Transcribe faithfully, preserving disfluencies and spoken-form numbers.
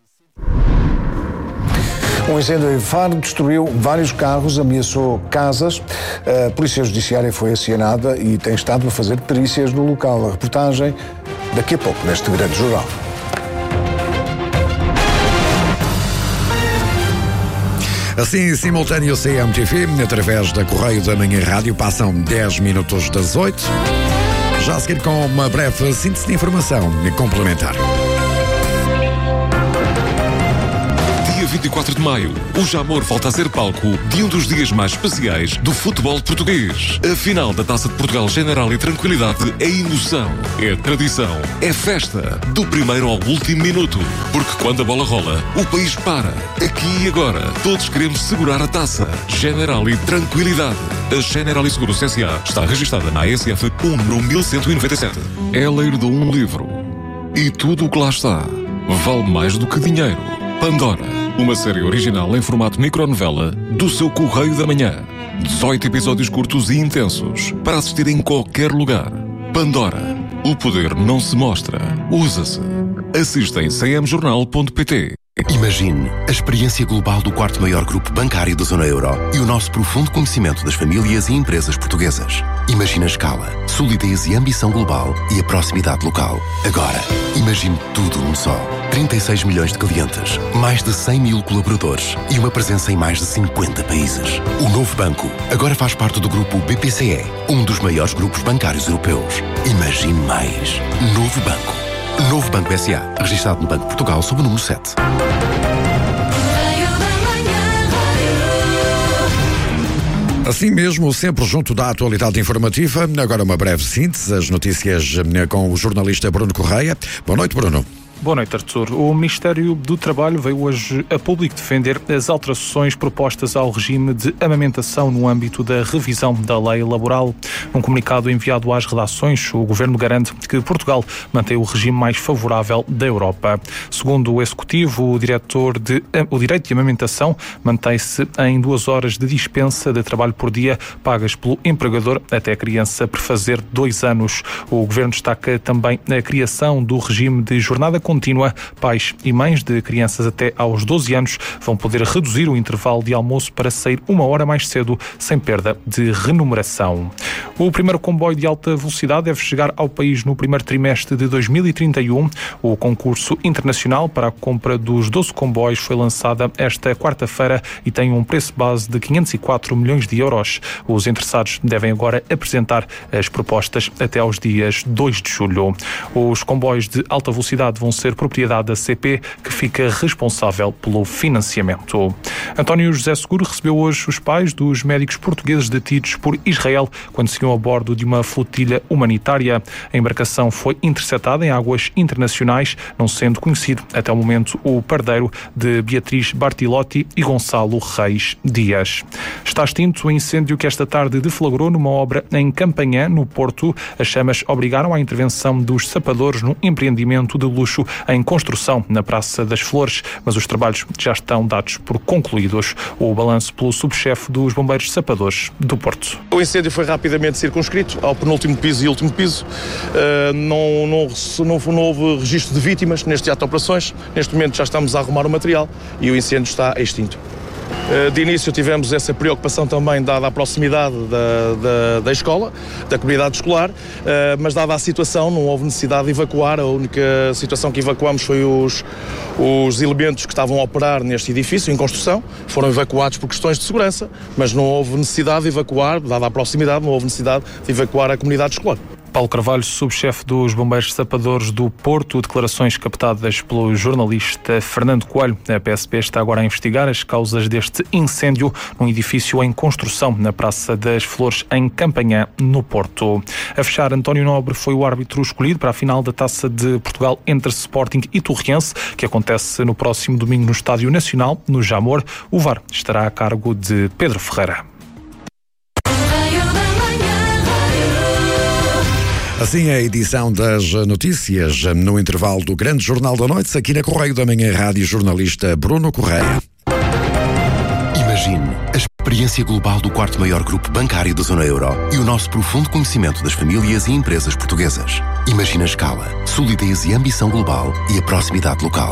Um incêndio em Faro destruiu vários carros, ameaçou casas. A Polícia Judiciária foi acionada e tem estado a fazer perícias no local. A reportagem daqui a pouco, neste grande jornal. Assim, simultâneo C M T V, através da Correio da Manhã Rádio, passam dez minutos das oito. Já a seguir com uma breve síntese de informação complementar. vinte e quatro de maio, o Jamor volta a ser palco de um dos dias mais especiais do futebol português. A final da Taça de Portugal General e Tranquilidade é emoção, é tradição, é festa, do primeiro ao último minuto. Porque quando a bola rola, o país para. Aqui e agora, todos queremos segurar a taça. General e Tranquilidade. A General e Seguro C S A está registada na A S F com o número mil cento e noventa e sete. Ela herdou um livro. E tudo o que lá está vale mais do que dinheiro. Pandora, uma série original em formato micronovela do seu Correio da Manhã. dezoito episódios curtos e intensos para assistir em qualquer lugar. Pandora, o poder não se mostra, usa-se. Assista em c m jornal ponto p t. Imagine a experiência global do quarto maior grupo bancário da zona euro e o nosso profundo conhecimento das famílias e empresas portuguesas. Imagine a escala, solidez e ambição global e a proximidade local. Agora, imagine tudo num só. trinta e seis milhões de clientes, mais de cem mil colaboradores e uma presença em mais de cinquenta países. O novo banco agora faz parte do grupo B P C E, um dos maiores grupos bancários europeus. Imagine mais. Novo banco. Novo Banco S A, registado no Banco de Portugal sob o número sete. Assim mesmo, sempre junto da atualidade informativa, agora uma breve síntese, as notícias com o jornalista Bruno Correia. Boa noite, Bruno. Boa noite, Artur. O Ministério do Trabalho veio hoje a público defender as alterações propostas ao regime de amamentação no âmbito da revisão da lei laboral. Num comunicado enviado às redações, o Governo garante que Portugal mantém o regime mais favorável da Europa. Segundo o Executivo, o, diretor de, o direito de amamentação mantém-se em duas horas de dispensa de trabalho por dia, pagas pelo empregador até a criança prefazer dois anos. O Governo destaca também a criação do regime de jornada contínua. Pais e mães de crianças até aos doze anos vão poder reduzir o intervalo de almoço para sair uma hora mais cedo, sem perda de remuneração. O primeiro comboio de alta velocidade deve chegar ao país no primeiro trimestre de dois mil e trinta e um. O concurso internacional para a compra dos doze comboios foi lançado esta quarta-feira e tem um preço base de quinhentos e quatro milhões de euros. Os interessados devem agora apresentar as propostas até aos dias dois de julho. Os comboios de alta velocidade vão ser propriedade da C P, que fica responsável pelo financiamento. António José Seguro recebeu hoje os pais dos médicos portugueses detidos por Israel quando se iam a bordo de uma flotilha humanitária. A embarcação foi interceptada em águas internacionais, não sendo conhecido até o momento o paradeiro de Beatriz Bartilotti e Gonçalo Reis Dias. Está extinto o incêndio que esta tarde deflagrou numa obra em Campanhã, no Porto. As chamas obrigaram à intervenção dos sapadores num empreendimento de luxo em construção na Praça das Flores, mas os trabalhos já estão dados por concluídos. O balanço pelo subchefe dos Bombeiros Sapadores do Porto. O incêndio foi rapidamente circunscrito ao penúltimo piso e último piso. Uh, não, não, não, não houve registro de vítimas neste ato de operações. Neste momento já estamos a arrumar o material e o incêndio está extinto. De início tivemos essa preocupação também dada a proximidade da, da, da escola, da comunidade escolar, mas dada a situação não houve necessidade de evacuar. A única situação que evacuamos foi os, os elementos que estavam a operar neste edifício em construção, foram evacuados por questões de segurança, mas não houve necessidade de evacuar, dada a proximidade, não houve necessidade de evacuar a comunidade escolar. Paulo Carvalho, subchefe dos Bombeiros Sapadores do Porto, declarações captadas pelo jornalista Fernando Coelho. A P S P está agora a investigar as causas deste incêndio num edifício em construção na Praça das Flores, em Campanhã, no Porto. A fechar, António Nobre foi o árbitro escolhido para a final da Taça de Portugal entre Sporting e Torriense, que acontece no próximo domingo no Estádio Nacional, no Jamor. O V A R estará a cargo de Pedro Ferreira. Assim é a edição das notícias no intervalo do Grande Jornal da Noite, aqui na Correio da Manhã Rádio, jornalista Bruno Correia. Imagine a experiência global do quarto maior grupo bancário da zona euro e o nosso profundo conhecimento das famílias e empresas portuguesas. Imagine a escala, solidez e ambição global e a proximidade local.